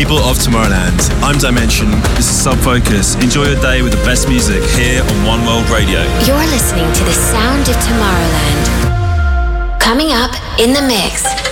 People of Tomorrowland, I'm Dimension, this is Sub Focus. Enjoy your day with the best music here on One World Radio. You're listening to the sound of Tomorrowland. Coming up in the mix.